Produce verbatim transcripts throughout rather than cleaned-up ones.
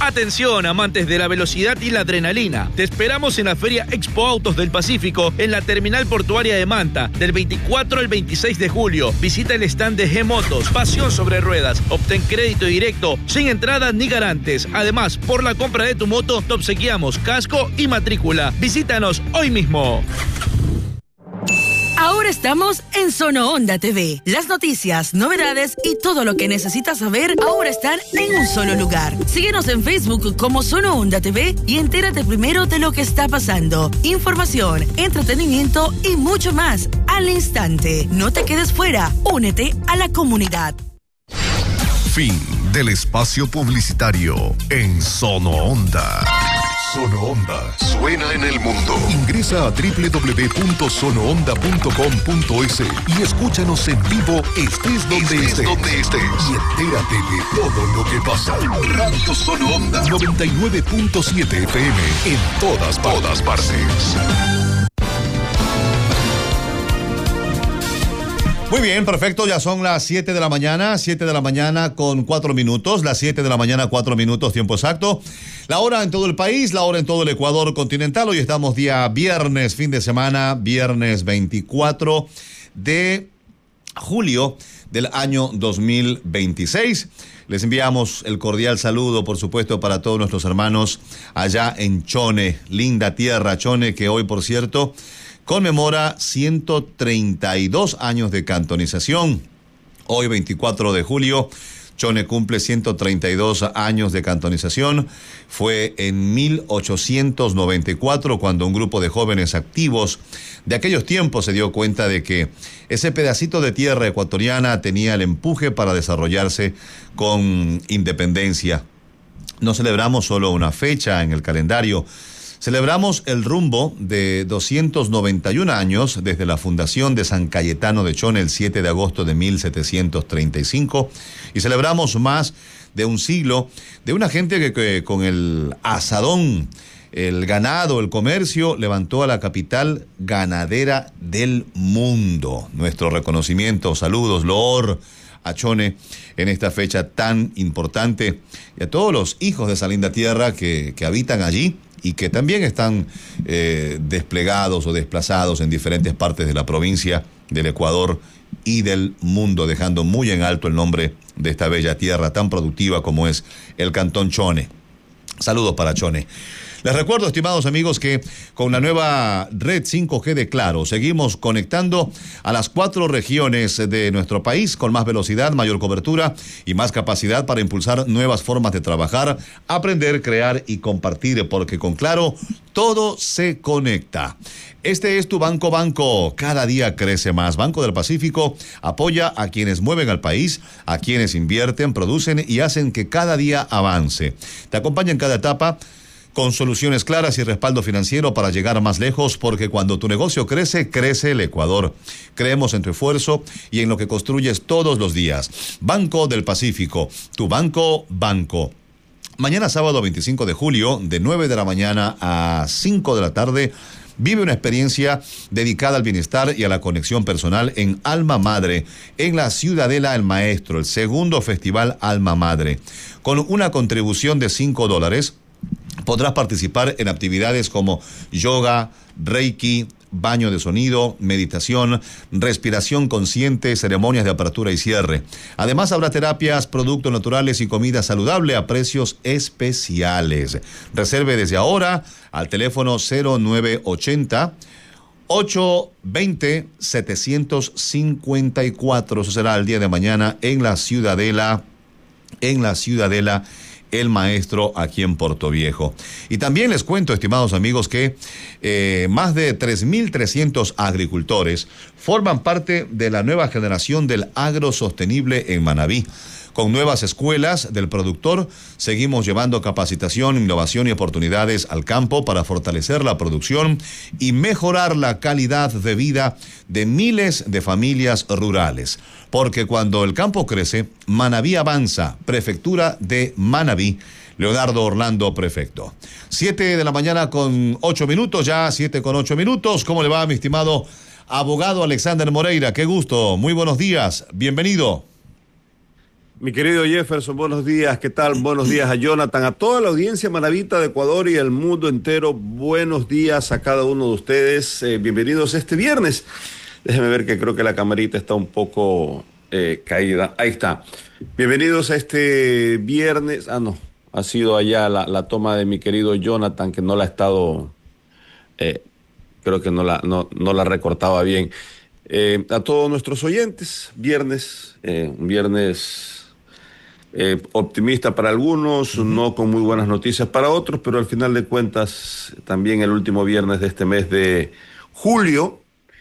Atención, amantes de la velocidad y la adrenalina. Te esperamos en la Feria Expo Autos del Pacífico en la Terminal Portuaria de Manta del veinticuatro al veintiséis de julio. Visita el stand de G-Motos, pasión sobre ruedas. Obtén crédito directo, sin entrada ni garantes. Además, por la compra de tu moto, te obsequiamos casco y matrícula. Visítanos hoy mismo. Ahora estamos en Sono Onda T V. Las noticias, novedades y todo lo que necesitas saber ahora están en un solo lugar. Síguenos en Facebook como Sono Onda T V y entérate primero de lo que está pasando. Información, entretenimiento y mucho más al instante. No te quedes fuera. Únete a la comunidad. Fin del espacio publicitario en Sono Onda. Sono Onda suena en el mundo. Ingresa a doble u doble u doble u punto sono onda punto com punto es y escúchanos en vivo, estés donde estés, estés. Donde estés. Y entérate de todo lo que pasa. Radio Sono Onda noventa y nueve punto siete F M en todas, todas partes. Muy bien, perfecto, ya son las siete de la mañana, siete de la mañana con cuatro minutos, las siete de la mañana, cuatro minutos, tiempo exacto. La hora en todo el país, la hora en todo el Ecuador continental. Hoy estamos día viernes, fin de semana, viernes veinticuatro de julio del año dos mil veintiséis. Les enviamos el cordial saludo, por supuesto, para todos nuestros hermanos allá en Chone, linda tierra Chone, que hoy, por cierto, conmemora ciento treinta y dos años de cantonización. Hoy, veinticuatro de julio, Chone cumple ciento treinta y dos años de cantonización. Fue en mil ochocientos noventa y cuatro cuando un grupo de jóvenes activos de aquellos tiempos se dio cuenta de que ese pedacito de tierra ecuatoriana tenía el empuje para desarrollarse con independencia. No celebramos solo una fecha en el calendario, celebramos el rumbo de doscientos noventa y un años desde la fundación de San Cayetano de Chone el siete de agosto de mil setecientos treinta y cinco y celebramos más de un siglo de una gente que, que con el asadón, el ganado, el comercio, levantó a la capital ganadera del mundo. Nuestro reconocimiento, saludos, loor a Chone en esta fecha tan importante y a todos los hijos de esa linda tierra que, que habitan allí y que también están eh, desplegados o desplazados en diferentes partes de la provincia, del Ecuador y del mundo, dejando muy en alto el nombre de esta bella tierra tan productiva como es el Cantón Chone. Saludos para Chone. Les recuerdo, estimados amigos, que con la nueva red cinco G de Claro seguimos conectando a las cuatro regiones de nuestro país con más velocidad, mayor cobertura y más capacidad para impulsar nuevas formas de trabajar, aprender, crear y compartir, porque con Claro todo se conecta. Este es tu Banco Banco, cada día crece más. Banco del Pacífico apoya a quienes mueven al país, a quienes invierten, producen y hacen que cada día avance. Te acompaña en cada etapa con soluciones claras y respaldo financiero para llegar más lejos, porque cuando tu negocio crece, crece el Ecuador. Creemos en tu esfuerzo y en lo que construyes todos los días. Banco del Pacífico, tu Banco Banco. Mañana sábado veinticinco de julio, de nueve de la mañana a cinco de la tarde, vive una experiencia dedicada al bienestar y a la conexión personal en Alma Madre, en la Ciudadela El Maestro, el segundo festival Alma Madre. Con una contribución de cinco dólares, podrás participar en actividades como yoga, reiki, baño de sonido, meditación, respiración consciente, ceremonias de apertura y cierre. Además habrá terapias, productos naturales y comida saludable a precios especiales. Reserve desde ahora al teléfono cero nueve ochenta, ocho veinte, setecientos cincuenta y cuatro. Eso será el día de mañana en la Ciudadela, en la Ciudadela El Maestro, aquí en Portoviejo. Y también les cuento, estimados amigos, que eh, más de tres mil trescientos agricultores forman parte de la nueva generación del agro sostenible en Manabí. Con nuevas escuelas del productor, seguimos llevando capacitación, innovación y oportunidades al campo para fortalecer la producción y mejorar la calidad de vida de miles de familias rurales. Porque cuando el campo crece, Manabí avanza. Prefectura de Manabí. Leonardo Orlando, prefecto. Siete de la mañana con ocho minutos, ya siete con ocho minutos. ¿Cómo le va, mi estimado abogado Alexander Moreira? Qué gusto, muy buenos días, bienvenido. Mi querido Jefferson, buenos días. ¿Qué tal? Buenos días a Jonathan, a toda la audiencia manavita de Ecuador y el mundo entero. Buenos días a cada uno de ustedes. Eh, bienvenidos este viernes. Déjeme ver que creo que la camarita está un poco eh, caída. Ahí está. Bienvenidos a este viernes. Ah, no. Ha sido allá la, la toma de mi querido Jonathan, que no la ha estado... Eh, creo que no la, no, no la recortaba bien. Eh, a todos nuestros oyentes, viernes, eh, un viernes... Eh, optimista para algunos, uh-huh. no con muy buenas noticias para otros, pero al final de cuentas, también el último viernes de este mes de julio,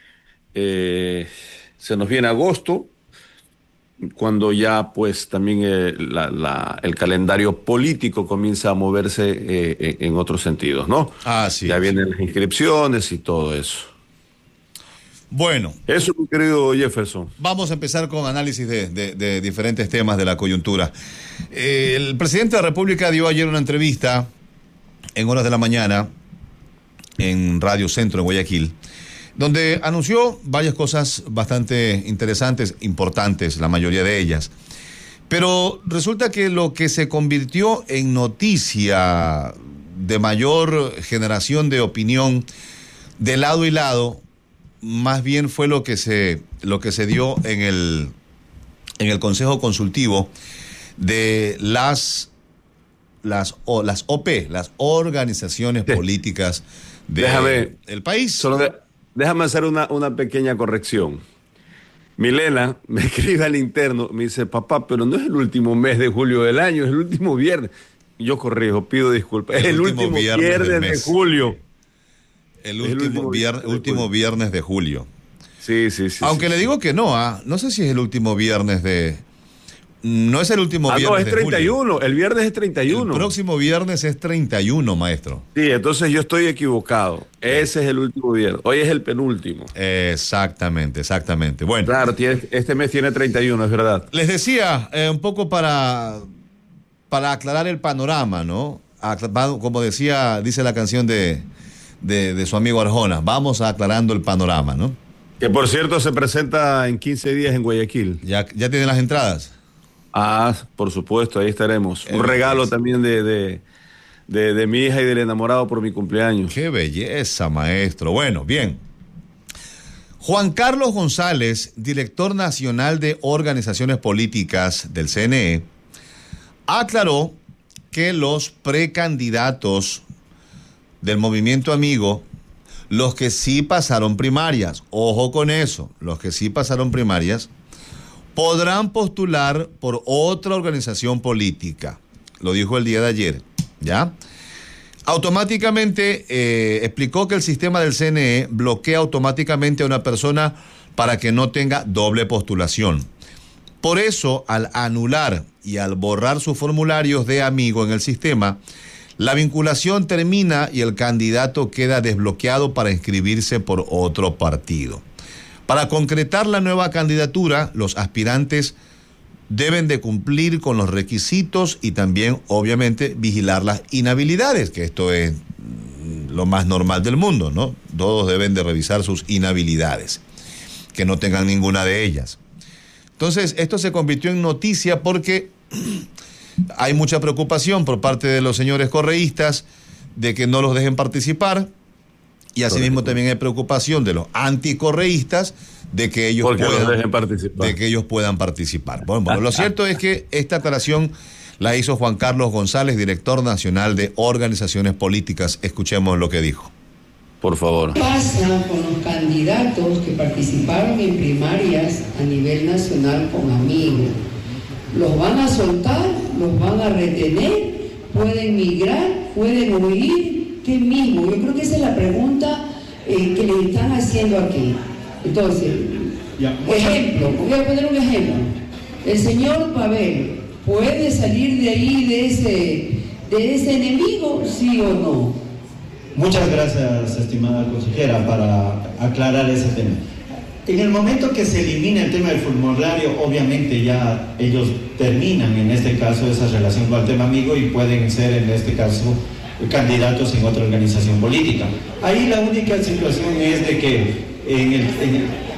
eh, se nos viene agosto, cuando ya pues también eh, la, la, el calendario político comienza a moverse eh, en otros sentidos, ¿no? Ah, sí. Ya vienen las inscripciones y todo eso. Bueno. Eso, mi querido Jefferson. Vamos a empezar con análisis de, de, de diferentes temas de la coyuntura. Eh, el presidente de la República dio ayer una entrevista en horas de la mañana en Radio Centro en Guayaquil, donde anunció varias cosas bastante interesantes, importantes, la mayoría de ellas. Pero resulta que lo que se convirtió en noticia de mayor generación de opinión de lado y lado, más bien fue lo que se lo que se dio en el en el Consejo Consultivo de las las o, las O P, las organizaciones de, políticas del de país. Solo de, déjame hacer una, una pequeña corrección. Milena me escribe al interno, me dice, papá, pero no es el último mes de julio del año, es el último viernes. Yo corrijo, pido disculpas, es el, el último, último viernes, viernes de julio. El último, el último, viernes, último viernes de julio. Sí, sí, sí. Aunque sí, le sí. digo que no, ¿ah? No sé si es el último viernes de... No es el último ah, viernes no, es treinta y uno. De El viernes es treinta y uno. El próximo viernes es treinta y uno, maestro. Sí, entonces yo estoy equivocado. Ese es el último viernes. Hoy es el penúltimo. Exactamente, exactamente. Bueno. Claro, tiene, este mes tiene treinta y uno, es verdad. Les decía, eh, un poco para, para aclarar el panorama, ¿no? Como decía, dice la canción de... De, de su amigo Arjona, vamos aclarando el panorama, ¿no? Que por cierto se presenta en quince días en Guayaquil. ¿Ya, ya tienen las entradas? Ah, por supuesto, ahí estaremos. Un regalo también de, de, de, de mi hija y del enamorado por mi cumpleaños. ¡Qué belleza, maestro! Bueno, bien. Juan Carlos González, director nacional de organizaciones políticas del C N E, aclaró que los precandidatos del Movimiento Amigo, los que sí pasaron primarias, ojo con eso, los que sí pasaron primarias, podrán postular por otra organización política. Lo dijo el día de ayer, ¿ya? Automáticamente eh, explicó que el sistema del C N E bloquea automáticamente a una persona para que no tenga doble postulación. Por eso, al anular y al borrar sus formularios de amigo en el sistema, la vinculación termina y el candidato queda desbloqueado para inscribirse por otro partido. Para concretar la nueva candidatura, los aspirantes deben de cumplir con los requisitos y también, obviamente, vigilar las inhabilidades, que esto es lo más normal del mundo, ¿no? Todos deben de revisar sus inhabilidades, que no tengan ninguna de ellas. Entonces, esto se convirtió en noticia porque hay mucha preocupación por parte de los señores correístas de que no los dejen participar, y asimismo también hay preocupación de los anticorreístas de que ellos Porque puedan los dejen participar. de que ellos puedan participar. Bueno, bueno, lo cierto es que esta aclaración la hizo Juan Carlos González, director nacional de organizaciones políticas. Escuchemos lo que dijo. Por favor. ¿Qué pasa con los candidatos que participaron en primarias a nivel nacional con amigos? ¿Los van a soltar? ¿Los van a retener? ¿Pueden migrar? ¿Pueden huir? ¿Qué mismo? Yo creo que esa es la pregunta eh, que le están haciendo aquí. Entonces, ejemplo, voy a poner un ejemplo. El señor Pavel, ¿puede salir de ahí, de ese, de ese enemigo, sí o no? Muchas gracias, estimada consejera, para aclarar ese tema. En el momento que se elimina el tema del formulario, obviamente ya ellos terminan en este caso esa relación con el tema amigo y pueden ser en este caso candidatos en otra organización política. Ahí la única situación es de que en el, en el,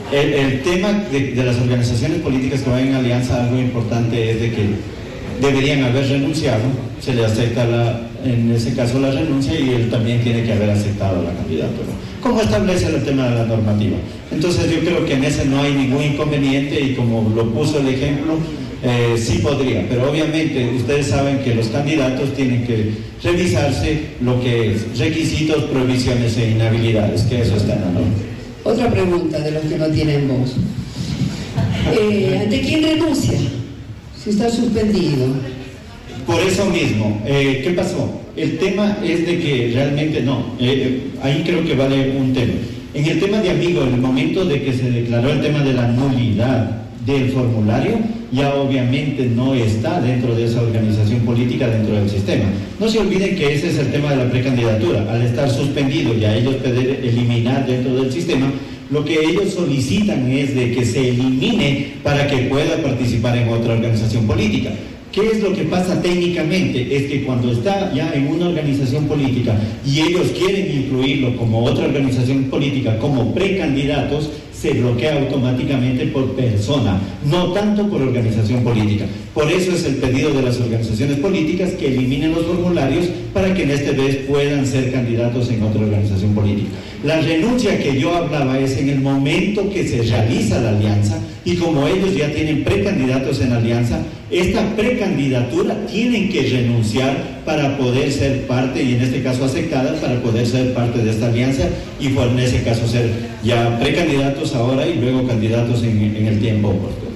El, el tema de, de las organizaciones políticas que van en alianza, algo importante es de que deberían haber renunciado, se le acepta la, en ese caso la renuncia y él también tiene que haber aceptado la candidatura, como establece el tema de la normativa. Entonces yo creo que en ese no hay ningún inconveniente y como lo puso el ejemplo, eh, sí podría, pero obviamente ustedes saben que los candidatos tienen que revisarse lo que es requisitos, prohibiciones e inhabilidades, que eso está en la norma. Otra pregunta de los que no tienen voz. Eh, ¿Ante quién renuncia? Si está suspendido. Por eso mismo, eh, ¿qué pasó? El tema es de que realmente no, eh, ahí creo que vale un tema. En el tema de Amigo, en el momento de que se declaró el tema de la nulidad del formulario, ya obviamente no está dentro de esa organización política, dentro del sistema. No se olviden que ese es el tema de la precandidatura. Al estar suspendido y a ellos poder eliminar dentro del sistema, lo que ellos solicitan es de que se elimine para que pueda participar en otra organización política. ¿Qué es lo que pasa técnicamente? Es que cuando está ya en una organización política y ellos quieren incluirlo como otra organización política, como precandidatos, se bloquea automáticamente por persona, no tanto por organización política. Por eso es el pedido de las organizaciones políticas que eliminen los formularios para que en este vez puedan ser candidatos en otra organización política. La renuncia que yo hablaba es en el momento que se realiza la alianza y como ellos ya tienen precandidatos en alianza, esta precandidatura tienen que renunciar para poder ser parte, y en este caso aceptada, para poder ser parte de esta alianza y por en ese caso ser ya precandidatos ahora y luego candidatos en, en el tiempo oportuno.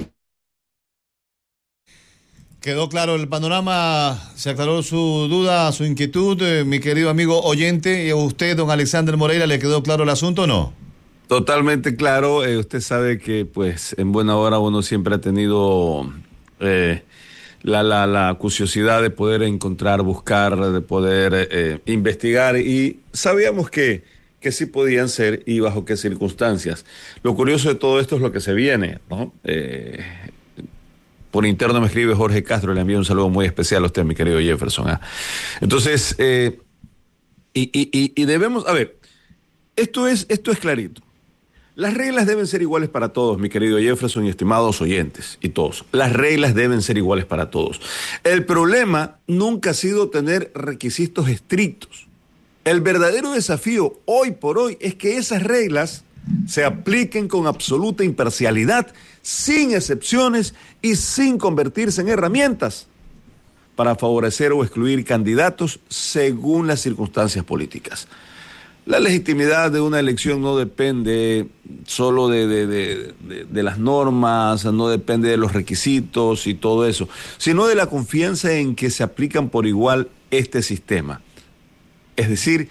Quedó claro el panorama, se aclaró su duda, su inquietud, eh, mi querido amigo oyente, y a usted, don Alexander Moreira, ¿le quedó claro el asunto o no? Totalmente claro, eh, usted sabe que pues en buena hora uno siempre ha tenido eh, la, la, la curiosidad de poder encontrar, buscar, de poder eh, investigar y sabíamos que, que sí podían ser y bajo qué circunstancias. Lo curioso de todo esto es lo que se viene, ¿no? Eh, Por interno me escribe Jorge Castro, le envío un saludo muy especial a usted, mi querido Jefferson. ¿eh? Entonces, eh, y, y, y debemos, a ver, esto es, esto es clarito. Las reglas deben ser iguales para todos, mi querido Jefferson y estimados oyentes y todos. Las reglas deben ser iguales para todos. El problema nunca ha sido tener requisitos estrictos. El verdadero desafío hoy por hoy es que esas reglas se apliquen con absoluta imparcialidad, sin excepciones y sin convertirse en herramientas para favorecer o excluir candidatos según las circunstancias políticas. La legitimidad de una elección no depende solo de, de, de, de, de las normas, no depende de los requisitos y todo eso, sino de la confianza en que se aplican por igual este sistema. Es decir,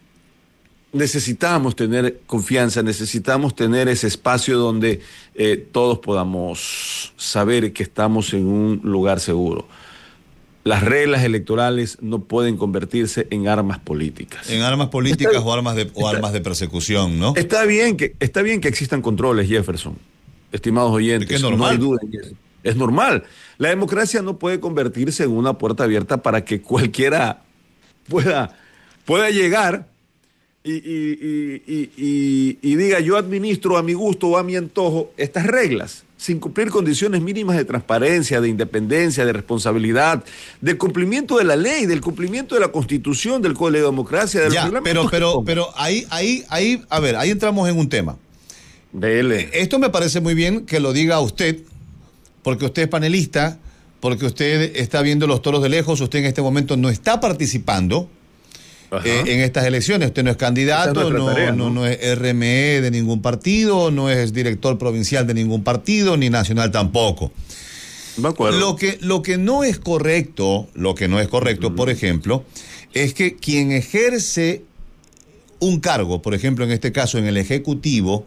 necesitamos tener confianza, necesitamos tener ese espacio donde eh, todos podamos saber que estamos en un lugar seguro. Las reglas electorales no pueden convertirse en armas políticas. En armas políticas está, o armas de o está, armas de persecución, ¿no? Está bien que está bien que existan controles, Jefferson, estimados oyentes. Es normal. No hay duda en eso. Es normal. La democracia no puede convertirse en una puerta abierta para que cualquiera pueda, pueda llegar y, y, y, y, y, y diga yo administro a mi gusto o a mi antojo estas reglas, sin cumplir condiciones mínimas de transparencia, de independencia, de responsabilidad, del cumplimiento de la ley, del cumplimiento de la Constitución, del Código de Democracia, del ya, pero, pero, pero ahí, ahí, ahí, a ver, ahí entramos en un tema. Dele. Esto me parece muy bien que lo diga usted, porque usted es panelista, porque usted está viendo los toros de lejos, usted en este momento no está participando eh, en estas elecciones, usted no es candidato, es no, tarea, ¿no? No, no es R M E de ningún partido, no es director provincial de ningún partido, ni nacional tampoco. De acuerdo. Lo que, lo que no es correcto, lo que no es correcto, mm. por ejemplo, es que quien ejerce un cargo, por ejemplo, en este caso en el Ejecutivo,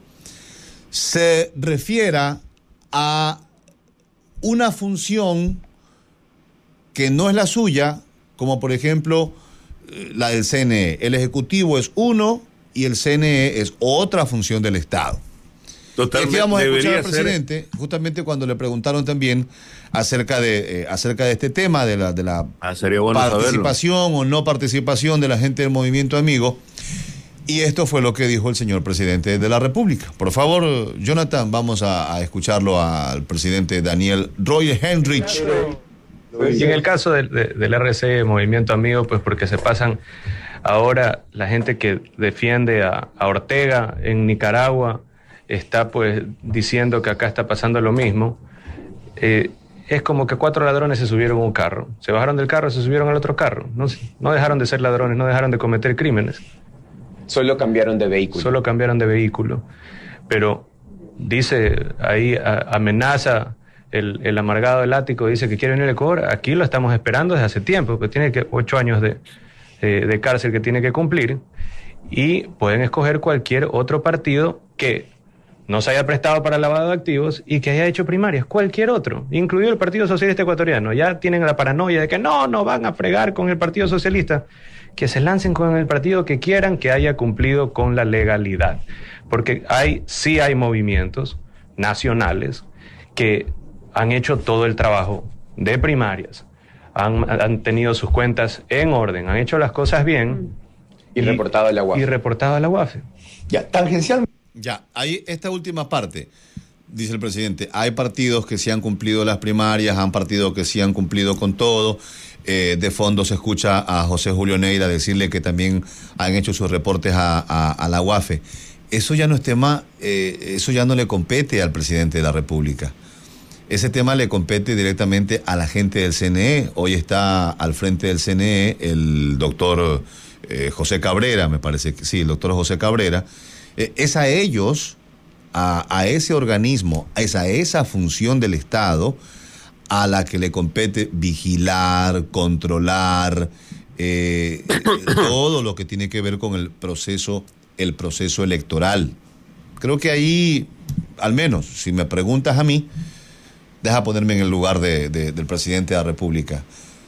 se refiera a una función que no es la suya, como por ejemplo la del C N E. El Ejecutivo es uno y el C N E es otra función del Estado. Totalmente. Aquí vamos a escuchar al ser... presidente, justamente cuando le preguntaron también acerca de eh, acerca de este tema, de la, de la ah, sería bueno participación saberlo. o no participación de la gente del Movimiento Amigo. Y esto fue lo que dijo el señor presidente de la República. Por favor, Jonathan, vamos a, a escucharlo al presidente Daniel Roy Henrich. Y en el caso de, de, del R C, Movimiento Amigo, pues porque se pasan ahora la gente que defiende a, a Ortega en Nicaragua, está pues diciendo que acá está pasando lo mismo. Eh, es como que cuatro ladrones se subieron a un carro, se bajaron del carro y se subieron al otro carro. No, no dejaron de ser ladrones, no dejaron de cometer crímenes. Solo cambiaron de vehículo. Solo cambiaron de vehículo. Pero dice ahí, a, amenaza el, el amargado del ático, dice que quiere venir al Ecuador. Aquí lo estamos esperando desde hace tiempo, que tiene que ocho años de, de, de cárcel que tiene que cumplir. Y pueden escoger cualquier otro partido que no se haya prestado para lavado de activos y que haya hecho primarias, cualquier otro, incluido el Partido Socialista Ecuatoriano. Ya tienen la paranoia de que no, no van a fregar con el Partido Socialista. Que se lancen con el partido que quieran, que haya cumplido con la legalidad. Porque hay, sí hay movimientos nacionales que han hecho todo el trabajo de primarias, han, han tenido sus cuentas en orden, han hecho las cosas bien. Y, y reportado a la U A F. Y reportado a la U A F. Ya, tangencialmente. Ya, ahí esta última parte, dice el presidente, hay partidos que sí han cumplido las primarias, han partidos que sí han cumplido con todo. Eh, de fondo se escucha a José Julio Neira decirle que también han hecho sus reportes a, a, a la U A F. Eso ya no es tema, eh, eso ya no le compete al presidente de la República. Ese tema le compete directamente a la gente del C N E. Hoy está al frente del C N E el doctor eh, José Cabrera, me parece que sí, el doctor José Cabrera. Eh, es a ellos, a, a ese organismo, es a esa función del Estado a la que le compete vigilar, controlar, eh, todo lo que tiene que ver con el proceso, el proceso electoral. Creo que ahí, al menos, si me preguntas a mí, deja ponerme en el lugar de, de, del presidente de la República.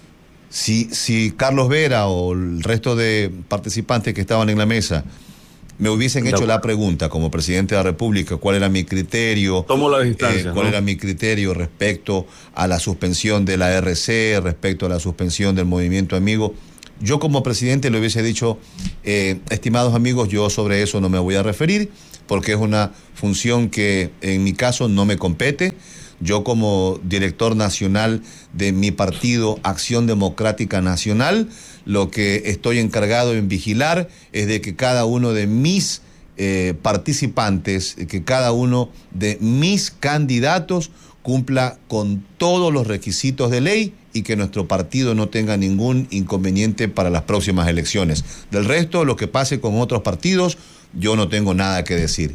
Si, si Carlos Vera o el resto de participantes que estaban en la mesa me hubiesen hecho no. la pregunta como presidente de la República, cuál era mi criterio, Tomo la distancia, eh, cuál ¿no? era mi criterio respecto a la suspensión de la R C, respecto a la suspensión del Movimiento Amigo, yo como presidente le hubiese dicho, eh, estimados amigos, yo sobre eso no me voy a referir, porque es una función que en mi caso no me compete. Yo como director nacional de mi partido Acción Democrática Nacional, lo que estoy encargado en vigilar es de que cada uno de mis eh, participantes, que cada uno de mis candidatos cumpla con todos los requisitos de ley y que nuestro partido no tenga ningún inconveniente para las próximas elecciones. Del resto, lo que pase con otros partidos, yo no tengo nada que decir.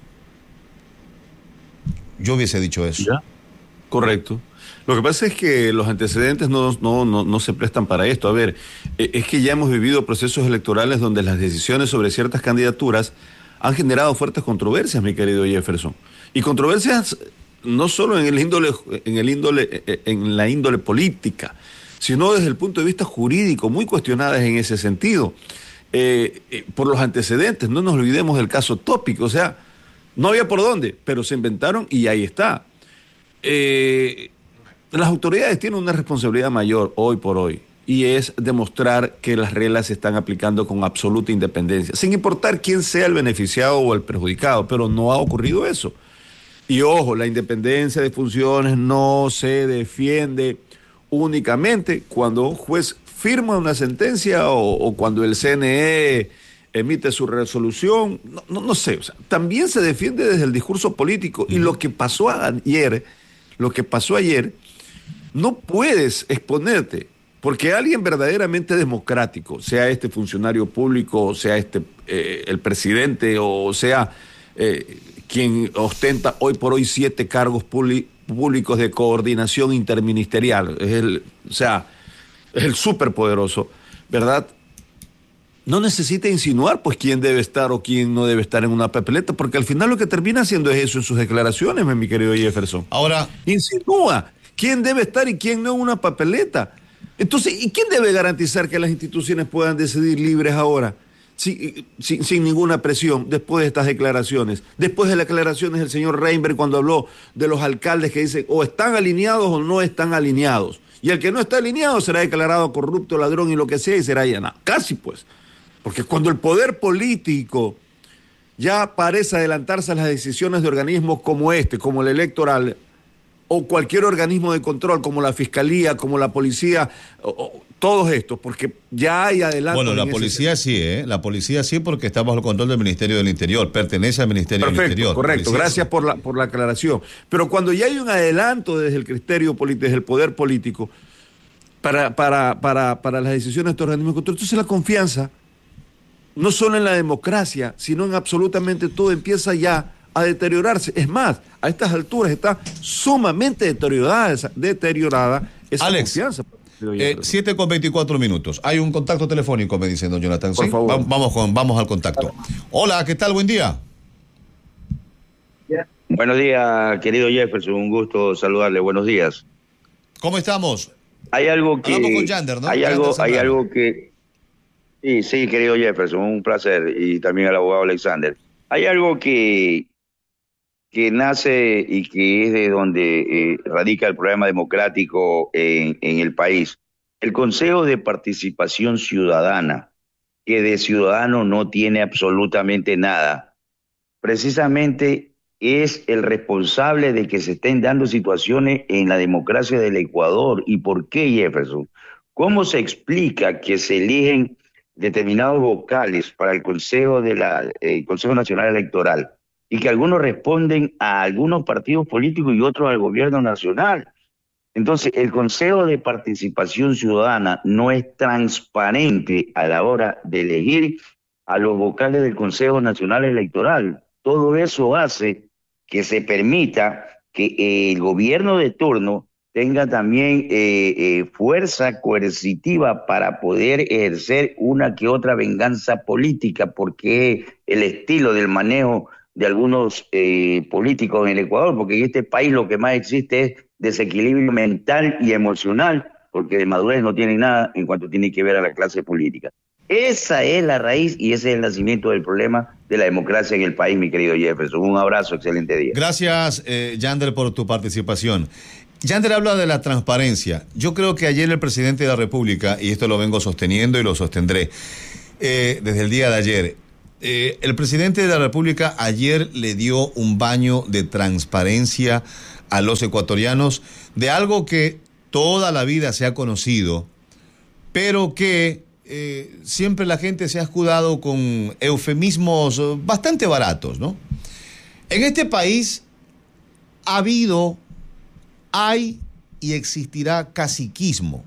Yo hubiese dicho eso. ¿Ya? Correcto. Lo que pasa es que los antecedentes no, no, no, no se prestan para esto. A ver, es que ya hemos vivido procesos electorales donde las decisiones sobre ciertas candidaturas han generado fuertes controversias, mi querido Jefferson. Y controversias no solo en el índole, en el índole, en la índole política, sino desde el punto de vista jurídico, muy cuestionadas en ese sentido. Eh, eh, por los antecedentes, no nos olvidemos del caso tópico, o sea, no había por dónde, pero se inventaron y ahí está. Eh, las autoridades tienen una responsabilidad mayor hoy por hoy y es demostrar que las reglas se están aplicando con absoluta independencia, sin importar quién sea el beneficiado o el perjudicado, pero no ha ocurrido eso. Y ojo, la independencia de funciones no se defiende únicamente cuando un juez firma una sentencia o, o cuando el C N E emite su resolución, no, no, no sé, o sea, también se defiende desde el discurso político. Y lo que pasó ayer, lo que pasó ayer, no puedes exponerte, porque alguien verdaderamente democrático, sea este funcionario público, sea este eh, el presidente, o sea eh, quien ostenta hoy por hoy siete cargos públicos de coordinación interministerial, es el, o sea, es el superpoderoso, ¿verdad? No necesita insinuar pues quién debe estar o quién no debe estar en una papeleta, porque al final lo que termina haciendo es eso en sus declaraciones, mi querido Jefferson. Ahora, insinúa quién debe estar y quién no en una papeleta. Entonces, ¿y quién debe garantizar que las instituciones puedan decidir libres ahora? Sin, sin, sin ninguna presión, después de estas declaraciones. Después de las declaraciones del señor Reinberg cuando habló de los alcaldes que dicen o están alineados o no están alineados. Y el que no está alineado será declarado corrupto, ladrón y lo que sea y será allanado. Casi pues. Porque cuando el poder político ya parece adelantarse a las decisiones de organismos como este, como el electoral, o cualquier organismo de control, como la Fiscalía, como la Policía, o, o, todos estos, porque ya hay adelanto. Bueno, la policía ese... sí, ¿eh? La policía sí, porque está bajo el control del Ministerio del Interior, pertenece al Ministerio Perfecto, del Interior. Correcto, gracias sí. por, la, por la aclaración. Pero cuando ya hay un adelanto desde el criterio político, desde el poder político, para, para, para, para las decisiones de estos organismos de control, entonces la confianza, no solo en la democracia, sino en absolutamente todo, empieza ya a deteriorarse. Es más, a estas alturas está sumamente deteriorada esa, deteriorada esa Alex, confianza. Eh, siete con veinticuatro minutos. Hay un contacto telefónico, me dice don Jonathan. Por ¿Sí? favor. Va, vamos, con, vamos al contacto. Hola, ¿qué tal? Buen día. Buenos días, querido Jefferson. Un gusto saludarle. Buenos días. ¿Cómo estamos? Hay algo que... Hablamos con Yander, ¿no? Hay algo, hay algo que... Sí, sí, querido Jefferson, un placer. Y también al abogado Alexander. Hay algo que... que nace y que es de donde eh, radica el problema democrático en, en el país. El Consejo de Participación Ciudadana, que de ciudadano no tiene absolutamente nada, precisamente es el responsable de que se estén dando situaciones en la democracia del Ecuador. ¿Y por qué, Jefferson? ¿Cómo se explica que se eligen determinados vocales para el Consejo, de la, eh, Consejo Nacional Electoral y que algunos responden a algunos partidos políticos y otros al gobierno nacional? Entonces, el Consejo de Participación Ciudadana no es transparente a la hora de elegir a los vocales del Consejo Nacional Electoral. Todo eso hace que se permita que el gobierno de turno tenga también eh, eh, fuerza coercitiva para poder ejercer una que otra venganza política, porque el estilo del manejo de algunos eh, políticos en el Ecuador, porque en este país lo que más existe es desequilibrio mental y emocional, porque de madurez no tienen nada en cuanto tiene que ver a la clase política. Esa es la raíz y ese es el nacimiento del problema de la democracia en el país, mi querido Jefferson. Un abrazo, excelente día. Gracias, eh, Yander, por tu participación. Yander habla de la transparencia. Yo creo que ayer el presidente de la República, y esto lo vengo sosteniendo y lo sostendré eh, desde el día de ayer, eh, el presidente de la República ayer le dio un baño de transparencia a los ecuatorianos de algo que toda la vida se ha conocido, pero que eh, siempre la gente se ha escudado con eufemismos bastante baratos, ¿no? En este país ha habido, hay y existirá caciquismo.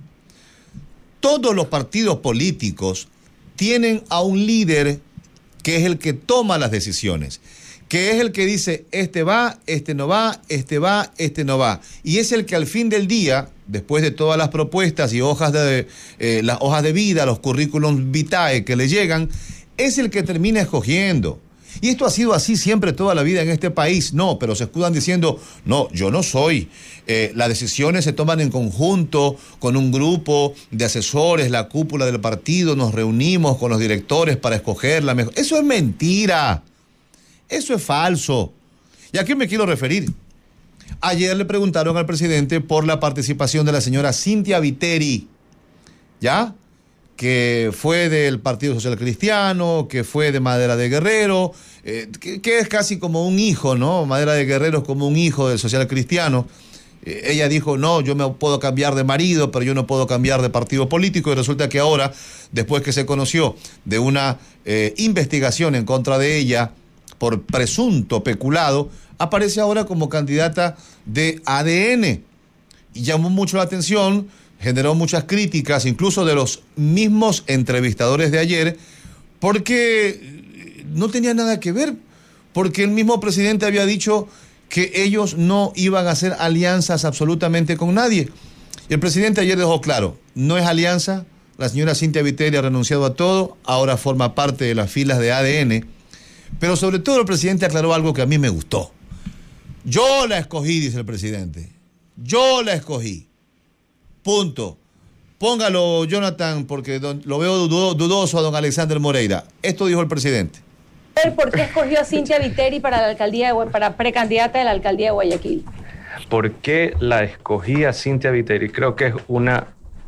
Todos los partidos políticos tienen a un líder que es el que toma las decisiones, que es el que dice, este va, este no va, este va, este no va. Y es el que al fin del día, después de todas las propuestas y hojas de, eh, las hojas de vida, los currículums vitae que le llegan, es el que termina escogiendo. Y esto ha sido así siempre toda la vida en este país. No, pero se escudan diciendo, no, yo no soy. Eh, las decisiones se toman en conjunto con un grupo de asesores, la cúpula del partido, nos reunimos con los directores para escoger la mejor. Eso es mentira. Eso es falso. ¿Y a qué me quiero referir? Ayer le preguntaron al presidente por la participación de la señora Cynthia Viteri, ¿ya? Que fue del Partido Social Cristiano, que fue de Madera de Guerrero, eh, que, que es casi como un hijo, ¿no? Madera de Guerrero es como un hijo del Social Cristiano. Eh, ella dijo, no, yo me puedo cambiar de marido, pero yo no puedo cambiar de partido político, y resulta que ahora, después que se conoció de una eh, investigación en contra de ella por presunto peculado, aparece ahora como candidata de A D N. Y llamó mucho la atención, generó muchas críticas, incluso de los mismos entrevistadores de ayer, porque no tenía nada que ver, porque el mismo presidente había dicho que ellos no iban a hacer alianzas absolutamente con nadie. Y el presidente ayer dejó claro, no es alianza, la señora Cynthia Viteri ha renunciado a todo, ahora forma parte de las filas de A D N, pero sobre todo el presidente aclaró algo que a mí me gustó. Yo la escogí, dice el presidente, yo la escogí. Punto. Póngalo, Jonathan, porque don, lo veo dudoso a don Alexander Moreira. Esto dijo el presidente. ¿Por qué escogió a Cynthia Viteri para la alcaldía de, para precandidata de la alcaldía de Guayaquil? ¿Por qué la escogí a Cynthia Viteri? Creo que es una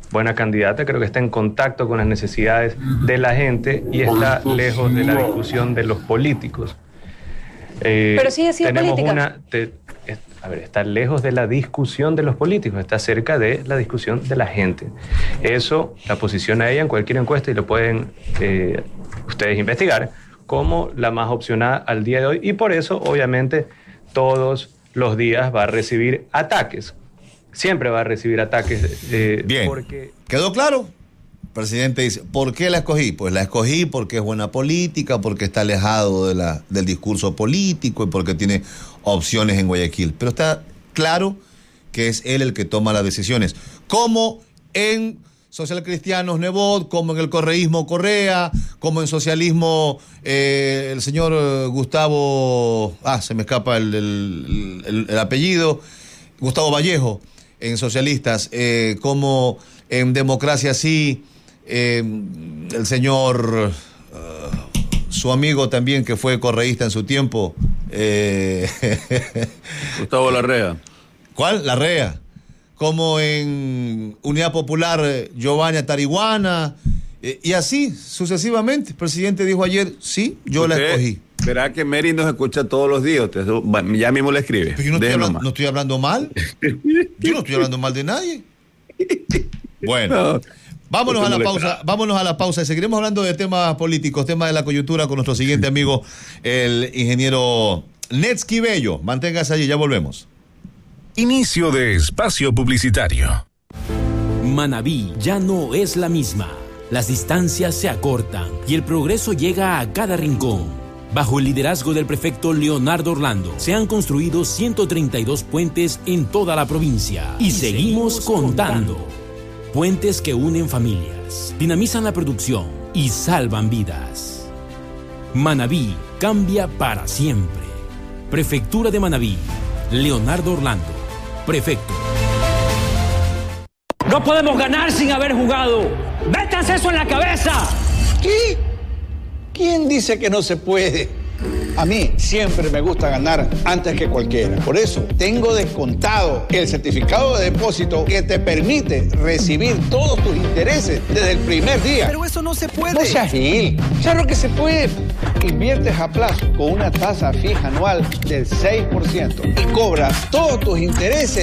buena candidata, creo que está en contacto con las necesidades de la gente y está lejos de la discusión de los políticos. Eh, Pero sí ha sido tenemos política. Una, te, es, a ver, está lejos de la discusión de los políticos, está cerca de la discusión de la gente. Eso la posiciona ella en cualquier encuesta y lo pueden eh, ustedes investigar como la más opcionada al día de hoy, y por eso, obviamente, todos los días va a recibir ataques. Siempre va a recibir ataques. Eh, Bien. Porque... ¿Quedó claro? El presidente dice, ¿por qué la escogí? Pues la escogí porque es buena política, porque está alejado de la, del discurso político y porque tiene opciones en Guayaquil. Pero está claro que es él el que toma las decisiones. Como en Social Cristianos Nebot, como en el correísmo Correa, como en socialismo eh, el señor Gustavo, ah, se me escapa el, el, el, el apellido, Gustavo Vallejo, en socialistas, eh, como en Democracia Sí, eh, el señor, uh, su amigo también que fue correísta en su tiempo, eh, Gustavo Larrea. ¿Cuál? Larrea. Como en Unidad Popular, Giovanni Tariguana, eh, y así sucesivamente. El presidente dijo ayer, sí, yo la escogí. Verá que Mary nos escucha todos los días. Usted, ya mismo le escribe. Pero yo no estoy, hablando, no estoy hablando mal. Yo no estoy hablando mal de nadie. Bueno, no, vámonos a la pausa. Vámonos a la pausa y seguiremos hablando de temas políticos, temas de la coyuntura con nuestro siguiente amigo, el ingeniero Netsky Bello. Manténgase allí, ya volvemos. Inicio de espacio publicitario. Manabí ya no es la misma. Las distancias se acortan y el progreso llega a cada rincón. Bajo el liderazgo del prefecto Leonardo Orlando, se han construido ciento treinta y dos puentes en toda la provincia. Y, y seguimos, seguimos contando. contando. Puentes que unen familias, dinamizan la producción y salvan vidas. Manabí cambia para siempre. Prefectura de Manabí. Leonardo Orlando, prefecto. No podemos ganar sin haber jugado. ¡Métanse eso en la cabeza! ¿Qué? ¿Quién dice que no se puede? A mí siempre me gusta ganar antes que cualquiera. Por eso tengo descontado el certificado de depósito que te permite recibir todos tus intereses desde el primer día. Pero eso no se puede. No seas gil. Claro que se puede. Inviertes a plazo con una tasa fija anual del seis por ciento y cobras todos tus intereses